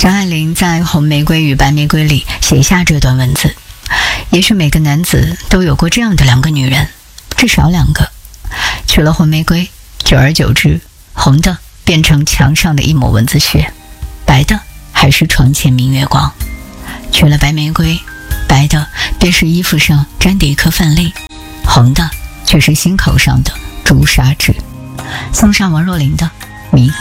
张爱玲在《红玫瑰与白玫瑰》里写下这段文字：也许每个男子都有过这样的2个女人，至少2个。娶了红玫瑰，久而久之，红的变成墙上的一抹蚊子血，白的还是床前明月光。娶了白玫瑰，白的便是衣服上沾的一颗饭粒，红的却是心口上的朱砂痣。送上王若琳的《迷宫》。